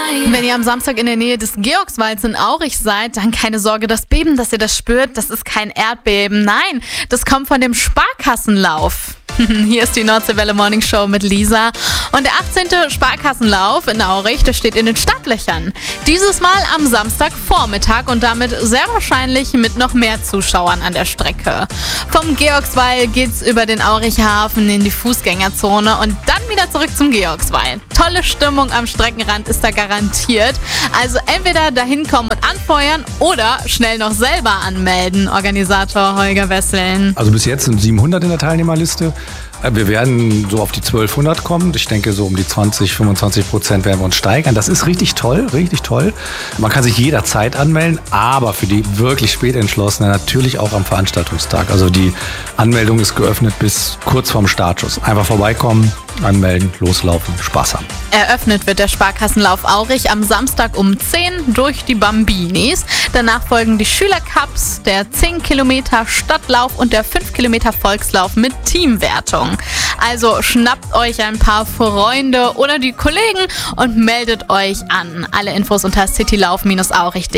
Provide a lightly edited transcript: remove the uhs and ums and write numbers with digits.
Wenn ihr am Samstag in der Nähe des Georgswalds in Aurich seid, dann keine Sorge, das Beben, das ihr das spürt, das ist kein Erdbeben. Nein, das kommt von dem Sparkassenlauf. Hier ist die Nordseewelle Morning Show mit Lisa. Und der 18. Sparkassenlauf in Aurich, der steht in den Startlöchern. Dieses Mal am Samstagvormittag und damit sehr wahrscheinlich mit noch mehr Zuschauern an der Strecke. Vom Georgswald geht's über den Auricher Hafen in die Fußgängerzone und dann wieder zurück zum Georgswald. Tolle Stimmung am Streckenrand ist da garantiert. Also entweder dahin kommen und anfeuern oder schnell noch selber anmelden, Organisator Holger Wesseln. Also bis jetzt sind 700 in der Teilnehmerliste. Wir werden so auf die 1200 kommen. Ich denke, so um die 20-25% werden wir uns steigern. Das ist richtig toll, richtig toll. Man kann sich jederzeit anmelden, aber für die wirklich spät Entschlossenen natürlich auch am Veranstaltungstag. Also die Anmeldung ist geöffnet bis kurz vorm Startschuss. Einfach vorbeikommen, anmelden, loslaufen, Spaß haben. Eröffnet wird der Sparkassenlauf Aurich am Samstag um 10 durch die Bambinis. Danach folgen die Schülercups, der 10 Kilometer Stadtlauf und der 5 Kilometer Volkslauf mit Teamwertung. Also schnappt euch ein paar Freunde oder die Kollegen und meldet euch an. Alle Infos unter citylauf-aurich.de.